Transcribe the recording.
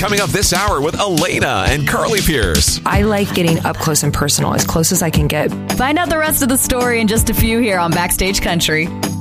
coming up this hour with Elena and Carly Pierce. I like getting up close and personal, as close as I can get. Find out the rest of the story in just a few here on Backstage Country.